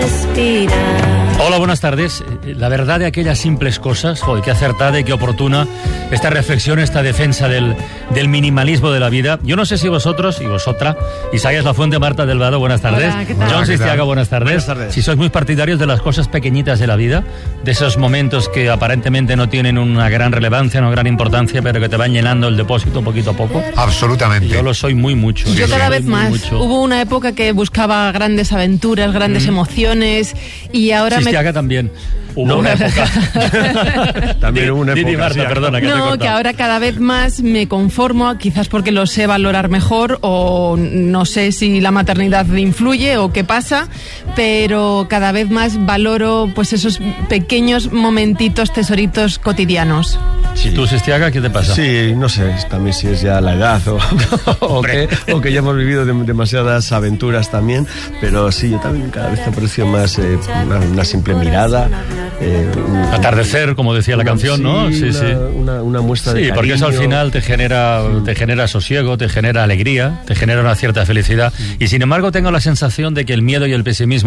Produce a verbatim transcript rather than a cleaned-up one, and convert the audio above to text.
Hola, buenas tardes. La verdad de aquellas simples cosas, joder, qué acertada y qué oportuna esta reflexión, esta defensa del, del minimalismo de la vida. Yo no sé si vosotros y vosotras, Isaías Lafuente, Marta Delvado, buenas tardes. Hola, ¿qué tal? John Sistiaga, buenas tardes. Buenas tardes. Si sois muy partidarios de las cosas pequeñitas de la vida, de esos momentos que aparentemente no tienen una gran relevancia, una gran importancia, pero que te van llenando el depósito poquito a poco. Absolutamente. Yo lo soy muy mucho. Yo cada soy vez muy más. mucho. Hubo una época que buscaba grandes aventuras, grandes mm. emociones, y ahora Sistiaga me... también. Hubo no. una época. También hubo una época. Didi, Marta, sí, perdona, que te he No, cortado. que ahora cada vez más me conformo, quizás porque lo sé valorar mejor, o no sé si la maternidad influye o qué pasa, pero cada vez más valoro pues esos pequeños momentitos, tesoritos cotidianos. ¿Y tú, Sistiaga, qué te pasa? Sí, no sé, también si es ya la edad o, o, que, o que ya hemos vivido de, demasiadas aventuras también, pero sí, yo también cada vez aprecio más eh, una, una simple mirada. Eh, un, Atardecer, como decía la una, canción, sí, ¿no? Sí, una, sí. Una, una muestra sí, de cariño. porque eso al final te genera, sí. te genera sosiego, te genera alegría, te genera una cierta felicidad. Sí. Y sin embargo tengo la sensación de que el miedo y el pesimismo